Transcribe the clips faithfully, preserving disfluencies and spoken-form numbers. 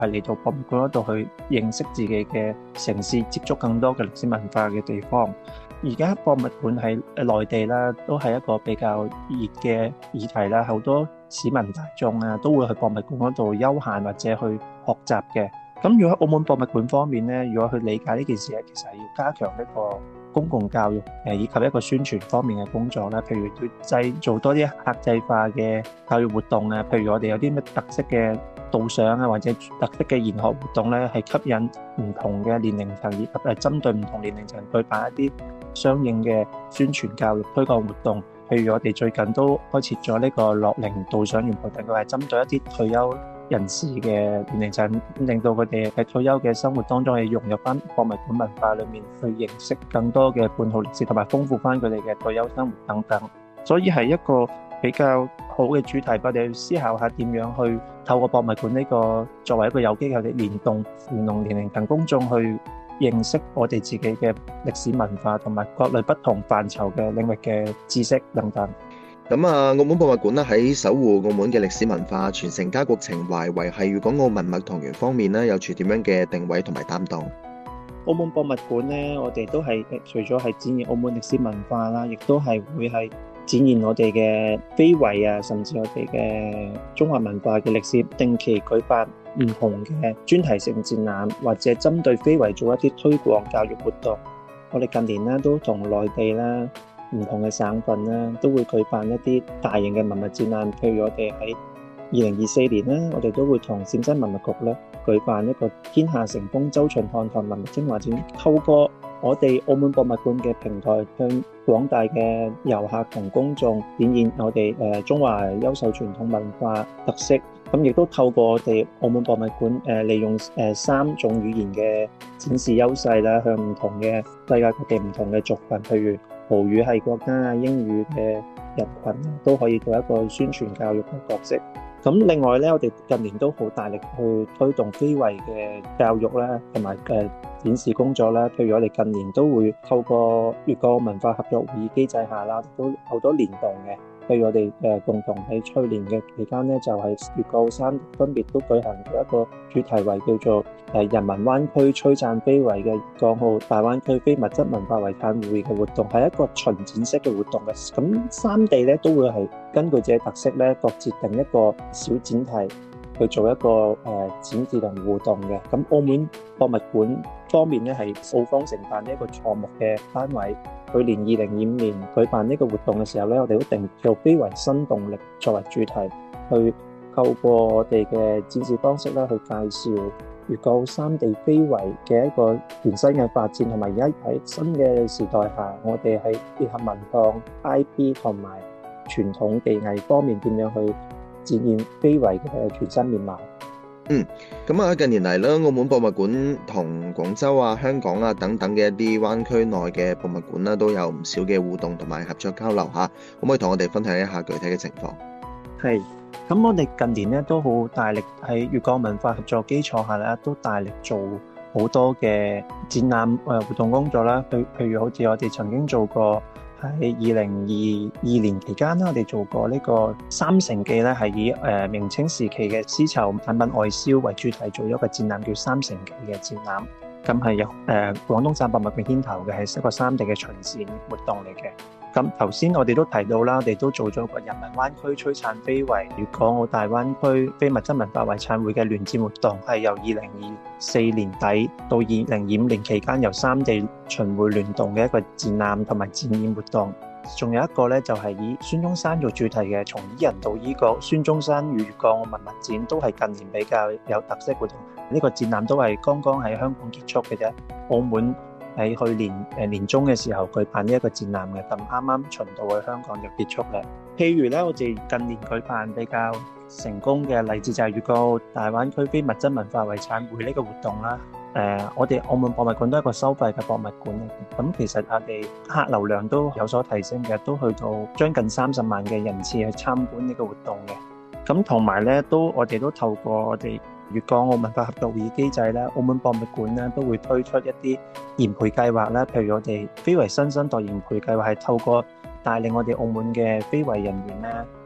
係嚟到博物館嗰度去認識自己嘅城市，接觸更多嘅歷史文化嘅地方。而家博物館喺內地啦，都係一個比較熱嘅議題啦，好多市民大眾啊都會去博物館嗰度休閒或者去學習嘅。咁如果澳門博物館方面咧，如果去理解呢件事咧，其實係要加強一個公共教育誒，以及一個宣傳方面嘅工作啦。譬如要製造多啲客製化嘅教育活動啊，譬如我哋有啲咩特色嘅導賞啊，或者特色嘅研學活動咧，係吸引唔同嘅年齡層，以及係針對唔同年齡層去辦一啲相應嘅宣傳教育推廣活動。譬如我哋最近都開設咗呢個樂齡導賞員活動，佢係針對一啲退休人士嘅年齡層，令到佢哋喺退休嘅生活當中係融入翻博物館文化裏面，去認識更多嘅本土歷史，同埋豐富翻佢哋嘅退休生活等等。所以係一個比較好嘅主題，我哋要思考下點樣去透過博物館呢個作為一個有機構嘅聯動唔同年齡層公眾去認識我哋自己嘅歷史文化同埋各類不同範疇嘅領域嘅知識等等。 咁啊，澳門博物館咧喺守護澳門嘅歷史文化、傳承家國情懷、維繫粵港澳文物同源方面咧，有住點樣嘅定位同埋擔當？ 澳門博物館咧，我哋都係除咗係展現澳門歷史文化啦，亦都係會係展現我哋嘅非遺啊，甚至我哋嘅中華文化嘅歷史，定期舉辦唔同嘅專題性展覽，或者針對非遺做一啲推廣教育活動。我哋近年咧都同內地啦、唔同嘅省份啦，都會舉辦一啲大型嘅文物展覽。譬如我哋喺二零二四年咧，我哋都會同陝西文物局咧舉辦一個天下乘風周秦漢唐文物精華展，透過我哋澳門博物館嘅平台，向廣大嘅遊客同公眾展現我哋誒中華優秀傳統文化特色。咁亦都透過我哋澳門博物館誒利用誒三種語言嘅展示優勢啦，向唔同嘅世界各地唔同嘅族群，譬如葡語系國家啊、英語嘅人群都可以做一個宣傳教育嘅角色。咁另外咧，我哋近年都好大力去推動非遺嘅教育啦，同埋誒展示工作啦。譬如我哋近年都會透過粵港澳文化合作會議機制下啦，都好多聯動嘅。譬如我哋誒共同喺去年嘅期間咧，就係粵港澳三地分別都舉行咗一個主題為叫做誒人民灣區璀璨非遺嘅粵港澳大灣區非物質文化遺產會嘅活動，係一個巡展式嘅活動嘅。咁三地咧都會係根據自己特色咧，各自定一個小展題去做一個誒展示同互動嘅。咁澳門博物館方面咧係澳方承辦一個項目嘅單位。去年二零二五年舉辦呢個活動嘅時候咧，我哋都定做非遺新動力作為主題，去透過我哋嘅展示方式咧，去介紹粵港澳三地非遺嘅一個全新嘅發展，同埋而家喺新嘅時代下，我哋喺結合文創、I P 同埋傳統技藝方面點樣去展現非遺嘅全新面貌。 嗯，咁啊，近年嚟咧，澳門博物館同廣州啊、香港啊等等嘅一啲灣區內嘅博物館啦，都有唔少嘅互動同埋合作交流嚇，可唔可以同我哋分享一下具體嘅情況？ 係，咁我哋近年咧都好大力喺粵港文化合作基礎下咧，都大力做好多嘅展覽誒活動工作啦。譬譬如好似我哋曾經做過。喺二零二二年期間咧，我哋做過呢個三成記咧，係以誒明清時期嘅絲綢產品外銷為主題，做咗一個展覽叫三成記嘅展覽。咁係由誒廣東省博物館牽頭嘅，係一個三地嘅巡展活動嚟嘅。咁頭先我哋都提到啦，我哋都做咗個人民灣區璀璨非遺粵港澳大灣區非物質文化遺產會嘅聯展活動，係由二零二四年底到二零二五年期間，由三地巡迴聯動嘅一個展覽同埋展演活動。仲有一個咧，就係以孫中山做主題嘅從伊人到伊國孫中山與粵港澳文物展，都係近年比較有特色活動。呢個展覽都係剛剛喺香港結束嘅啫，澳門喺去年誒年中嘅時候舉辦呢一個展覽嘅，咁啱啱巡到去香港就結束啦。譬如咧，我哋近年舉辦比較成功嘅例子就係粵港澳大灣區非物質文化遺產會呢個活動啦。誒、呃，我哋澳門博物館都係一個收費嘅博物館嚟嘅，咁其實我哋客流量都有所提升嘅，都去到將近三十萬嘅人次去參觀呢個活動嘅。咁同埋咧，都我哋都透過我哋粵港澳文化合作會議機制咧，澳門博物館咧都會推出一啲研培計劃啦。譬如我哋非遺新生代研培計劃係透過帶領我哋澳門嘅非遺人員咧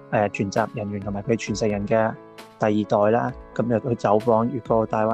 誒傳習人員同埋佢傳承人嘅第二代啦，咁就去走訪粵港澳大灣